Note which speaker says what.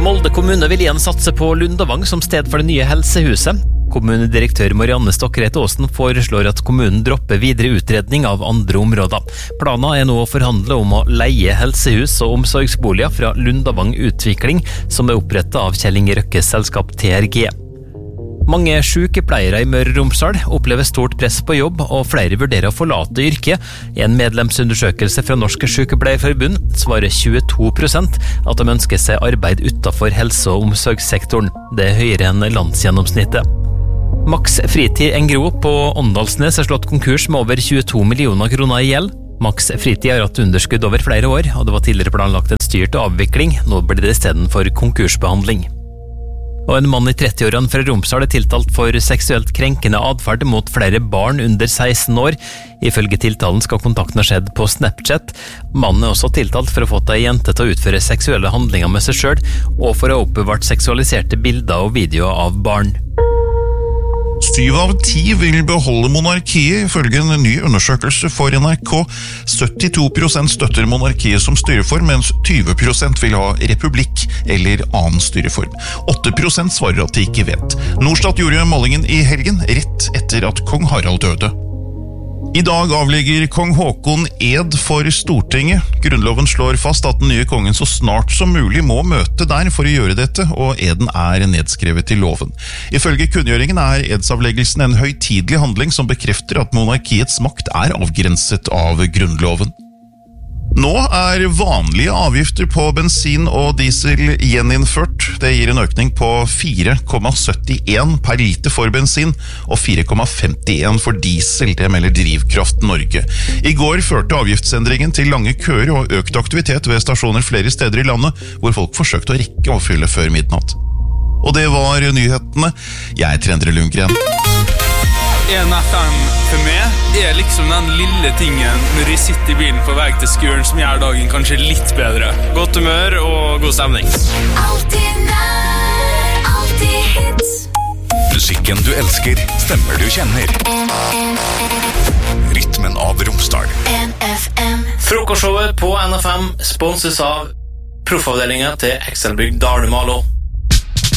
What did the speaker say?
Speaker 1: Molde kommune vil igjen satse på Lundavang som sted for det nye helsehuset. Kommunedirektør Marianne Stokkereit Aasen foreslår at kommunen dropper videre utredning av andre områder. Planen nå å forhandle om å leie helsehus og omsorgsboliger fra Lundavang Utvikling, som opprettet av Kjell Inge Røkkes selskap TRG. Mange sykepleiere i Møre og Romsdal opplever stort press på jobb, og flere vurderer å forlate yrket. I en medlemsundersøkelse fra Norske Sykepleierforbund svarer 22% at de ønsker seg arbeid utenfor helse- og omsorgssektoren. Det høyere enn landsgjennomsnittet. Max Fritid Engro på Åndalsnes slått konkurs med over 22 millioner kroner i gjeld. Max Fritid har hatt underskudd over flere år, og det var tidligere planlagt en styrt avvikling. Nå blir det i stedet for konkursbehandling. Og en mann i 30-årene fra Romsdal tiltalt for seksuelt krenkende adferd mot flere barn under 16 år. Ifølge tiltalen skal kontakten ha skjedd på Snapchat. Mannen også tiltalt for å ha fått ei jente til å utføre seksuelle handlinger med seg selv, og for å ha oppbevart seksualiserte bilder og videoer av barn.
Speaker 2: 7 av 10 vil beholde monarkiet, ifølge en ny undersøkelse for NRK. 72% støtter monarkiet som styreform, mens 20% vil ha republikk eller annen styreform. 8% svarer at de ikke vet. Norstat gjorde målingen i helgen, rett etter at kong Harald døde. I dag avlegger kong Håkon ed for Stortinget. Grunnloven slår fast at den nye kongen så snart som mulig må møte der for å gjøre dette, og eden er nedskrevet i loven. Ifølge kunngjøringen er edsavleggelsen en høytidelig handling som bekrefter at monarkiets makt er avgrenset av grunnloven. Nå er vanlige avgifter på bensin og diesel gjeninnført. Det gir en økning på 4,71 per liter for bensin og 4,51 for diesel, det melder Drivkraft Norge. I går førte avgiftsendringen til lange køer og økt aktivitet ved stasjoner flere steder i landet, hvor folk forsøkte å rekke å fylle før midnatt. Og det var nyhetene. Jeg heter Endre Lundgren.
Speaker 3: 1FM for meg er liksom den lille tingen når jeg sitter i bilen på vei til skolen som gjør dagen kanskje litt bedre. Godt humør og god stemning.
Speaker 4: Alltid nær, alltid hits.
Speaker 5: Musikken du elsker, stemmer du kjenner. Rytmen av Romsdal.
Speaker 4: NFM.
Speaker 1: Frokostshowet på NFM sponses av proffavdelingen til Excelbygg Dale Malo.